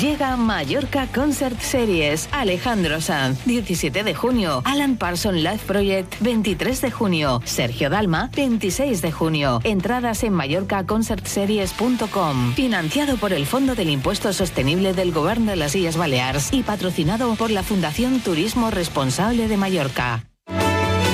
Llega Mallorca Concert Series. Alejandro Sanz, 17 de junio. Alan Parsons Live Project, 23 de junio. Sergio Dalma, 26 de junio. Entradas en mallorcaconcertseries.com. Financiado por el Fondo del Impuesto Sostenible del Gobierno de las Illes Balears y patrocinado por la Fundación Turismo Responsable de Mallorca.